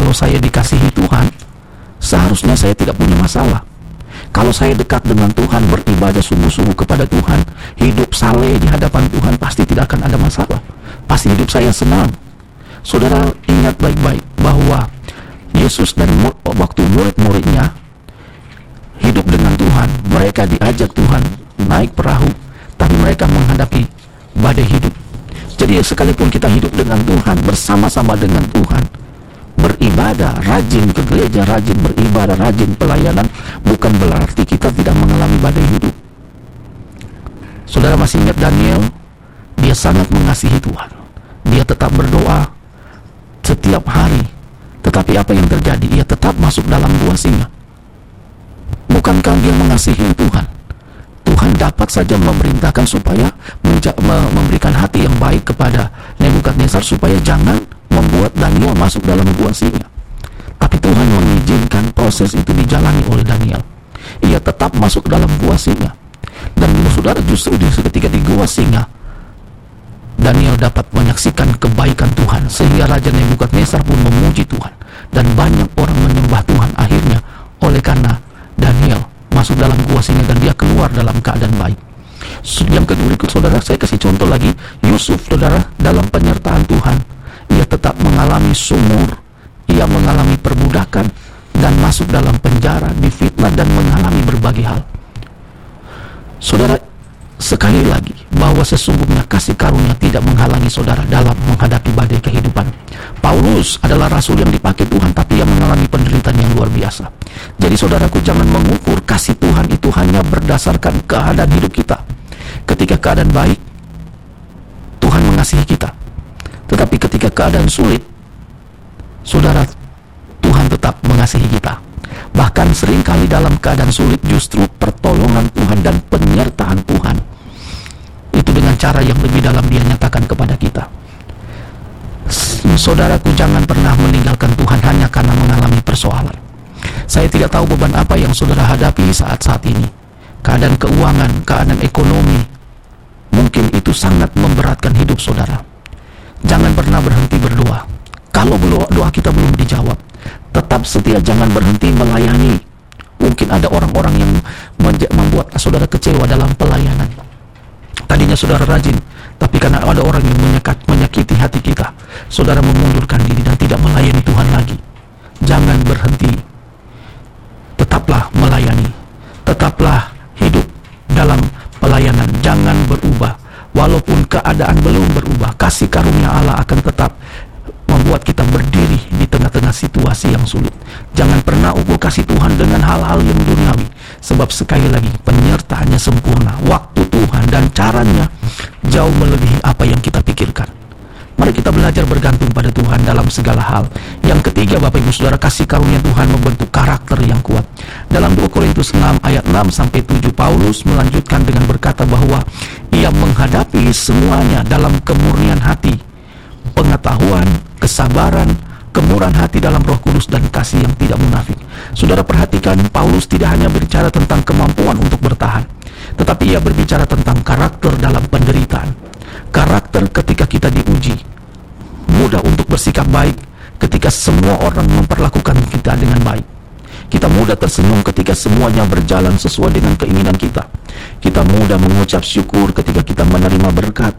kalau saya dikasihi Tuhan, seharusnya saya tidak punya masalah. Kalau saya dekat dengan Tuhan, beribadah sungguh-sungguh kepada Tuhan, hidup saleh di hadapan Tuhan, pasti tidak akan ada masalah. Pasti hidup saya senang. Saudara ingat baik-baik bahwa Yesus dan waktu murid-muridnya hidup dengan Tuhan, mereka diajak Tuhan naik perahu, tapi mereka menghadapi badai hidup. Jadi sekalipun kita hidup dengan Tuhan, bersama-sama dengan Tuhan, beribadah, rajin ke gereja, rajin beribadah, rajin pelayanan, bukan berarti kita tidak mengalami badai hidup. Saudara masih ingat Daniel? Dia sangat mengasihi Tuhan. Dia tetap berdoa setiap hari. Tetapi apa yang terjadi? Ia tetap masuk dalam gua singa. Bukankah dia mengasihi Tuhan? Tuhan dapat saja memerintahkan supaya memberikan hati yang baik kepada Nebukadnezar supaya jangan membuat Daniel masuk dalam gua singa. Tapi Tuhan mengizinkan proses itu dijalani oleh Daniel. Ia tetap masuk dalam gua singa. Dan saudara, justru ketika di gua singa, Daniel dapat menyaksikan kebaikan Tuhan, sehingga Raja Nebukadnezar pun memuji Tuhan, dan banyak orang menyembah Tuhan akhirnya oleh karena Daniel masuk dalam gua singa dan dia keluar dalam keadaan baik. Yang kedua, saudara, saya kasih contoh lagi. Yusuf, saudara, dalam penyertaan Tuhan, ia tetap mengalami sumur, ia mengalami perbudakan, dan masuk dalam penjara, difitnah, dan mengalami berbagai hal. Saudara, sekali lagi, bahwa sesungguhnya kasih karunia tidak menghalangi saudara dalam menghadapi badai kehidupan. Paulus adalah rasul yang dipakai Tuhan, tapi ia mengalami penderitaan yang luar biasa. Jadi saudaraku, jangan mengukur kasih Tuhan itu hanya berdasarkan keadaan hidup kita. Ketika keadaan baik, Tuhan mengasihi kita. Tetapi ketika keadaan sulit, saudara, Tuhan tetap mengasihi kita. Bahkan seringkali dalam keadaan sulit justru pertolongan Tuhan dan penyertaan Tuhan itu dengan cara yang lebih dalam dia nyatakan kepada kita. Saudaraku, jangan pernah meninggalkan Tuhan hanya karena mengalami persoalan. Saya tidak tahu beban apa yang saudara hadapi saat-saat ini. Keadaan keuangan, keadaan ekonomi, mungkin itu sangat memberatkan hidup saudara. Jangan pernah berhenti berdoa. Kalau doa kita belum dijawab, tetap setia, jangan berhenti melayani. Mungkin ada orang-orang yang membuat saudara kecewa dalam pelayanan. Tadinya saudara rajin, tapi karena ada orang yang menyakiti hati kita, saudara memundurkan diri dan tidak melayani Tuhan lagi. Jangan berhenti. Tetaplah melayani. Tetaplah hidup dalam pelayanan. Jangan berubah. Walaupun keadaan belum berubah, kasih karunia Allah akan tetap membuat kita berdiri di tengah-tengah situasi yang sulit. Jangan pernah ukur kasih Tuhan dengan hal-hal yang duniawi, sebab sekali lagi penyertaannya sempurna. Waktu Tuhan dan caranya jauh melebihi apa yang kita pikirkan. Mari kita belajar bergantung pada Tuhan dalam segala hal. Yang ketiga, Bapak Ibu Saudara, kasih karunia Tuhan membentuk karakter yang kuat. Dalam 2 Korintus 6 ayat 6-7, Paulus melanjutkan dengan berkata bahwa ia menghadapi semuanya dalam kemurnian hati, pengetahuan, kesabaran, kemurahan hati dalam Roh Kudus, dan kasih yang tidak munafik. Saudara perhatikan, Paulus tidak hanya berbicara tentang kemampuan untuk bertahan, tetapi ia berbicara tentang karakter dalam penderitaan. Karakter ketika kita diuji, mudah untuk bersikap baik ketika semua orang memperlakukan kita dengan baik. Kita mudah tersenyum ketika semuanya berjalan sesuai dengan keinginan kita. Kita mudah mengucap syukur ketika kita menerima berkat.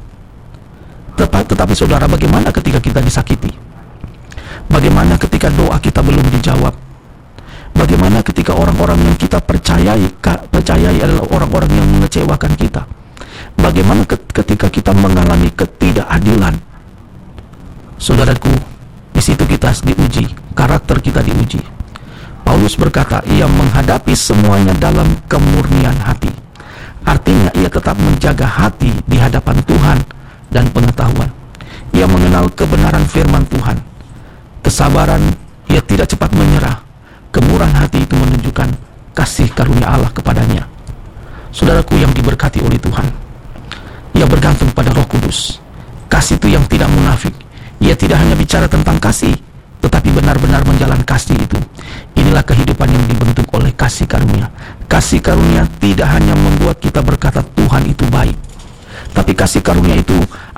Tetapi saudara, bagaimana ketika kita disakiti? Bagaimana ketika doa kita belum dijawab? Bagaimana ketika orang-orang yang kita percayai adalah orang-orang yang mengecewakan kita? Bagaimana ketika kita mengalami ketidakadilan? Saudaraku, di situ kita diuji, karakter kita diuji. Paulus berkata, ia menghadapi semuanya dalam kemurnian hati. Artinya ia tetap menjaga hati di hadapan Tuhan dan pengetahuan. Ia mengenal kebenaran firman Tuhan. Kesabaran, ia tidak cepat menyerah. Kemurahan hati itu menunjukkan kasih karunia Allah kepadanya. Saudaraku yang diberkati oleh Tuhan, ia bergantung pada Roh Kudus. Kasih itu yang tidak munafik. Ia tidak hanya bicara tentang kasih, tetapi benar-benar menjalankan kasih itu. Inilah kehidupan yang dibentuk oleh kasih karunia. Kasih karunia tidak hanya membuat kita berkata Tuhan itu baik, tapi kasih karunia itu